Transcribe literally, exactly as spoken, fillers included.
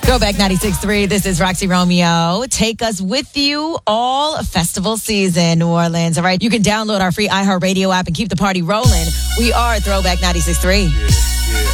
Throwback ninety-six point three. This is Roxy Romeo. Take us with you all festival season, New Orleans. All right. You can download our free iHeartRadio app and keep the party rolling. We are Throwback ninety-six point three. Yeah.